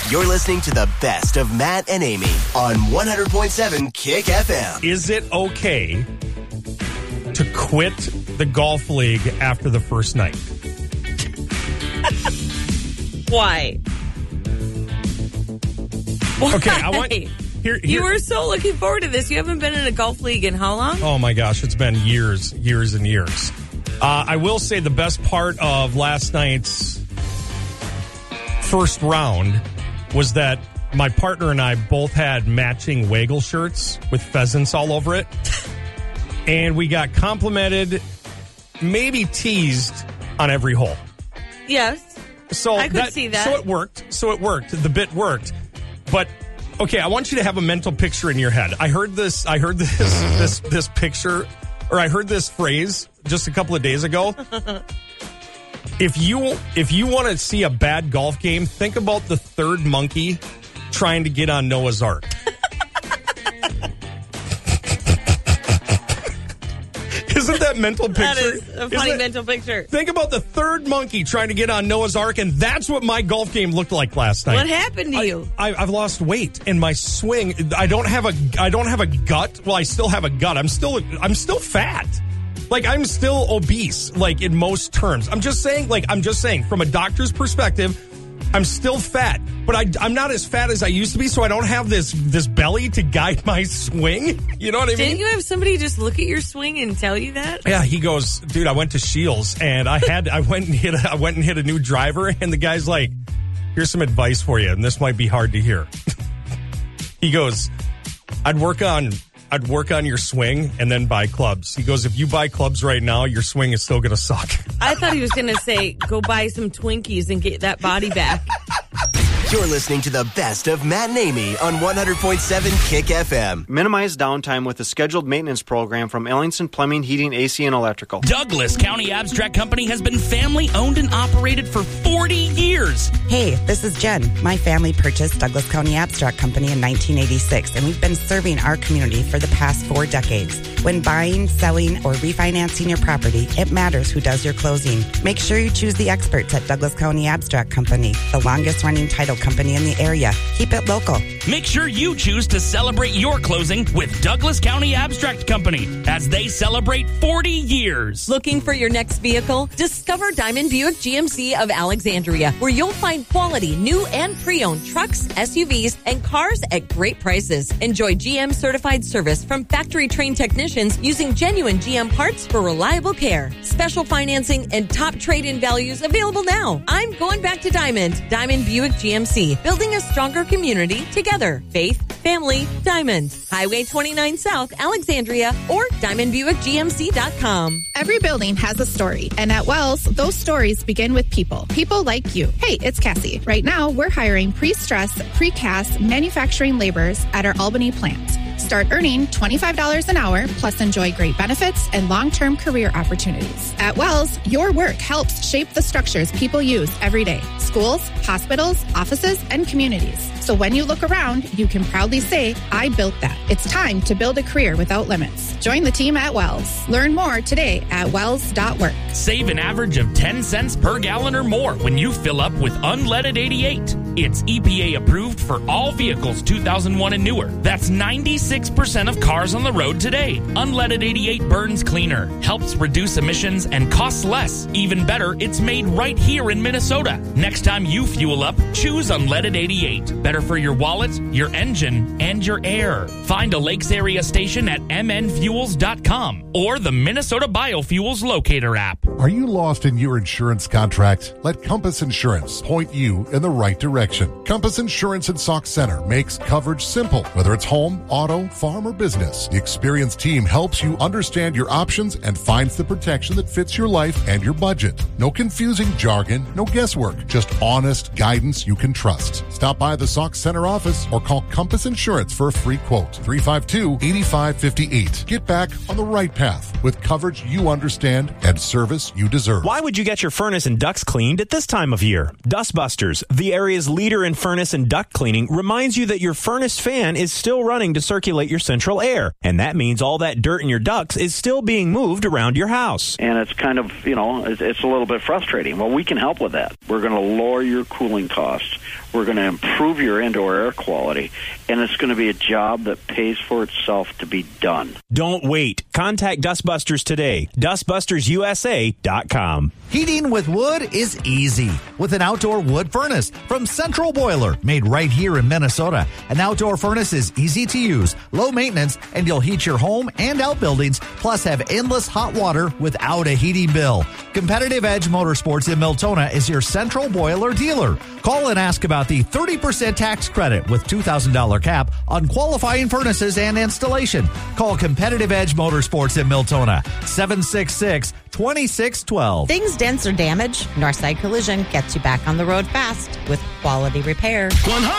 You're listening to the best of Matt and Amy on 100.7 Kick FM. Is it okay to quit the golf league after the first night? Why? Okay, I want... Here. You were so looking forward to this. You haven't been in a golf league in how long? Oh, my gosh. It's been years and years. I will say the best part of last night's first round was that my partner and I both had matching Waggle shirts with pheasants all over it. And we got complimented, maybe teased on every hole. Yes. So I could see that. So it worked. The bit worked. But... okay, I want you to have a mental picture in your head. I heard this picture, or I heard this phrase just a couple of days ago. If you want to see a bad golf game, think about the third monkey trying to get on Noah's Ark. Isn't that mental picture? That is a funny mental picture. Think about the third monkey trying to get on Noah's Ark, and that's what my golf game looked like last night. What happened to you? I've lost weight, and my swing. I don't have a gut. Well, I still have a gut. I'm still fat. Like, I'm still obese. Like, in most terms. I'm just saying. From a doctor's perspective, I'm still fat, but I'm not as fat as I used to be, so I don't have this belly to guide my swing. You know what I mean? Didn't you have somebody just look at your swing and tell you that? Yeah, he goes, dude, I went to Shields, and I went and hit a new driver, and the guy's like, here's some advice for you, and this might be hard to hear. He goes, I'd work on your swing and then buy clubs. He goes, if you buy clubs right now, your swing is still going to suck. I thought he was going to say, go buy some Twinkies and get that body back. You're listening to the best of Matt and Amy on 100.7 Kick FM. Minimize downtime with a scheduled maintenance program from Ellingson Plumbing, Heating, AC, and Electrical. Douglas County Abstract Company has been family owned and operated for 40 years. Hey, this is Jen. My family purchased Douglas County Abstract Company in 1986, and we've been serving our community for the past 4 decades. When buying, selling, or refinancing your property, it matters who does your closing. Make sure you choose the experts at Douglas County Abstract Company, the longest-running title company in the area. Keep it local. Make sure you choose to celebrate your closing with Douglas County Abstract Company as they celebrate 40 years. Looking for your next vehicle? Discover Diamond Buick GMC of Alexandria, where you'll find quality new and pre-owned trucks, SUVs, and cars at great prices. Enjoy GM certified service from factory-trained technicians using genuine GM parts for reliable care. Special financing and top trade-in values available now. I'm going back to Diamond Buick GMC, building a stronger community together. Faith, family, Diamond. Highway 29 South, Alexandria, or DiamondBuickGMC.com. Every building has a story, and at Wells, those stories begin with people. People like you. Hey, it's Cassie. Right now, we're hiring pre-stress, pre-cast manufacturing laborers at our Albany plant. Start earning $25 an hour, plus enjoy great benefits and long-term career opportunities. At Wells, your work helps shape the structures people use every day. Schools, hospitals, offices, and communities. So when you look around, you can proudly say, I built that. It's time to build a career without limits. Join the team at Wells. Learn more today at wells.work. Save an average of 10 cents per gallon or more when you fill up with Unleaded 88. It's EPA approved for all vehicles 2001 and newer. That's 96% of cars on the road today. Unleaded 88 burns cleaner, helps reduce emissions, and costs less. Even better, it's made right here in Minnesota. Next time you fuel up, choose Unleaded 88. Better for your wallet, your engine, and your air. Find a Lakes area station at mnfuels.com or the Minnesota Biofuels Locator app. Are you lost in your insurance contract? Let Compass Insurance point you in the right direction. Compass Insurance in Sauk Center makes coverage simple, whether it's home, auto, farm, or business. The experienced team helps you understand your options and finds the protection that fits your life and your budget. No confusing jargon, no guesswork, just honest guidance you can trust. Stop by the Sauk Center office or call Compass Insurance for a free quote. 352-8558. Get back on the right path with coverage you understand and service service you deserve. Why would you get your furnace and ducts cleaned at this time of year? Dustbusters, the area's leader in furnace and duct cleaning, reminds you that your furnace fan is still running to circulate your central air. And that means all that dirt in your ducts is still being moved around your house. And it's kind of, it's a little bit frustrating. Well, we can help with that. We're going to lower your cooling costs. We're going to improve your indoor air quality. And it's going to be a job that pays for itself to be done. Don't wait. Contact Dustbusters today. DustbustersUSA.com. Heating with wood is easy with an outdoor wood furnace from Central Boiler, made right here in Minnesota. An outdoor furnace is easy to use, low maintenance, and you'll heat your home and outbuildings, plus have endless hot water without a heating bill. Competitive Edge Motorsports in Miltona is your Central Boiler dealer. Call and ask about the 30% tax credit with $2,000 cap on qualifying furnaces and installation. Call Competitive Edge Motorsports in Miltona, 766-2612. Things dents or damage, Northside Collision gets you back on the road fast with quality repair.